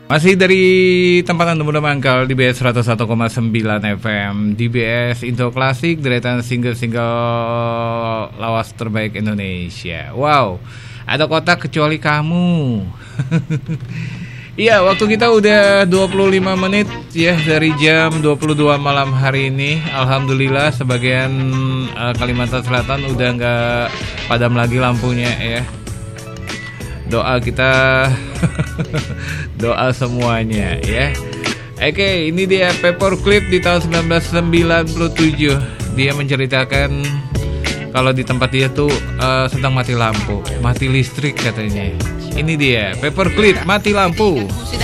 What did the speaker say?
Masih dari tempat Anda mudah mangkal di BS 101,9 FM DBS Indo Klasik, deretan single-single lawas terbaik Indonesia. Wow, ada kotak kecuali kamu. Iya, waktu kita udah 25 menit ya dari jam 22 malam hari ini. Alhamdulillah sebagian Kalimantan Selatan udah gak padam lagi lampunya ya. Doa kita doa semuanya ya. Oke, ini dia Paperclip di tahun 1997. Dia menceritakan kalau di tempat dia tuh sedang mati lampu, mati listrik katanya. Ini dia Paperclip, mati lampu.